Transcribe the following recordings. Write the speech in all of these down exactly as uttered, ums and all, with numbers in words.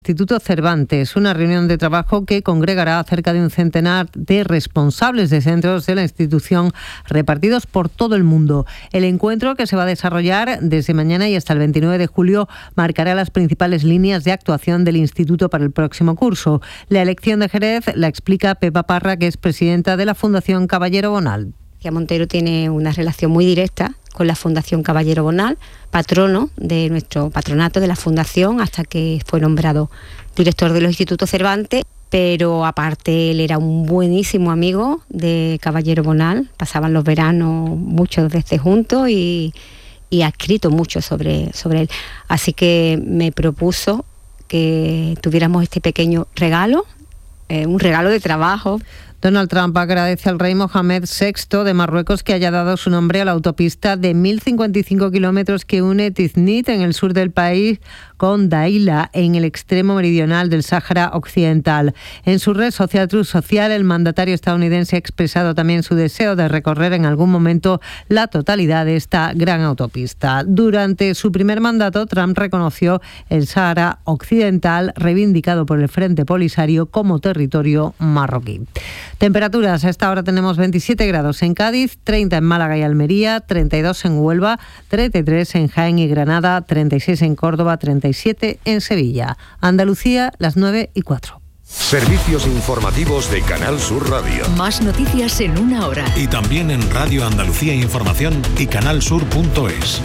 Instituto Cervantes, una reunión de trabajo que congregará a cerca de un centenar de responsables de centros de la institución repartidos por todo el mundo. El encuentro, que se va a desarrollar desde mañana y hasta el veintinueve de julio, marcará las principales líneas de actuación del instituto para el próximo curso. La elección de Jerez la explica Pepa Parra, que es presidenta de la Fundación Caballero Bonal. Montero tiene una relación muy directa con la Fundación Caballero Bonal, patrono de nuestro patronato de la Fundación, hasta que fue nombrado director de los Institutos Cervantes. Pero aparte él era un buenísimo amigo de Caballero Bonal, pasaban los veranos muchas veces juntos y, y ha escrito mucho sobre, sobre él. Así que me propuso que tuviéramos este pequeño regalo, eh, un regalo de trabajo. Donald Trump agradece al rey Mohamed sexto de Marruecos que haya dado su nombre a la autopista de mil cincuenta y cinco kilómetros que une Tiznit, en el sur del país, con Daila, en el extremo meridional del Sáhara Occidental. En su red social Truth Social, el mandatario estadounidense ha expresado también su deseo de recorrer en algún momento la totalidad de esta gran autopista. Durante su primer mandato, Trump reconoció el Sáhara Occidental, reivindicado por el Frente Polisario, como territorio marroquí. Temperaturas: a esta hora tenemos veintisiete grados en Cádiz, treinta en Málaga y Almería, treinta y dos en Huelva, treinta y tres en Jaén y Granada, treinta y seis en Córdoba, treinta y siete en Sevilla. Andalucía, las nueve y cuatro. Servicios informativos de Canal Sur Radio. Más noticias en una hora. Y también en Radio Andalucía Información y canal sur punto es.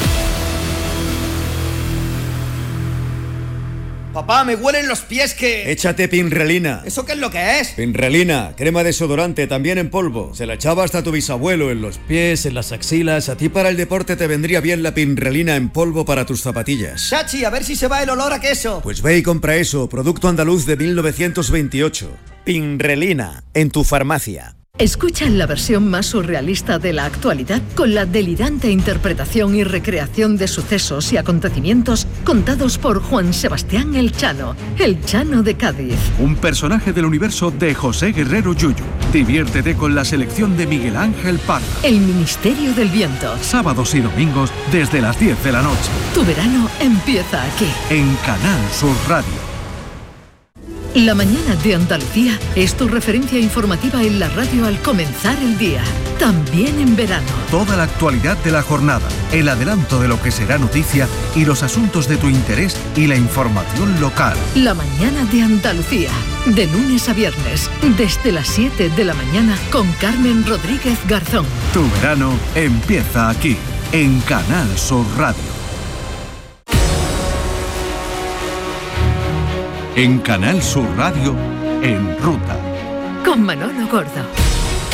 Papá, me huelen los pies que... Échate Pinrelina. ¿Eso qué es lo que es? Pinrelina, crema desodorante, también en polvo. Se la echaba hasta tu bisabuelo, en los pies, en las axilas. A ti para el deporte te vendría bien la Pinrelina en polvo para tus zapatillas. Chachi, a ver si se va el olor a queso. Pues ve y compra eso, producto andaluz de mil novecientos veintiocho. Pinrelina, en tu farmacia. Escucha la versión más surrealista de la actualidad con la delirante interpretación y recreación de sucesos y acontecimientos contados por Juan Sebastián El Chano, El Chano de Cádiz. Un personaje del universo de José Guerrero Yuyu. Diviértete con la selección de Miguel Ángel Parra. El Ministerio del Viento. Sábados y domingos desde las diez de la noche. Tu verano empieza aquí. En Canal Sur Radio. La mañana de Andalucía es tu referencia informativa en la radio al comenzar el día, también en verano. Toda la actualidad de la jornada, el adelanto de lo que será noticia y los asuntos de tu interés y la información local. La mañana de Andalucía, de lunes a viernes, desde las siete de la mañana con Carmen Rodríguez Garzón. Tu verano empieza aquí, en Canal Sur Radio. En Canal Sur Radio, En Ruta. Con Manolo Gordo.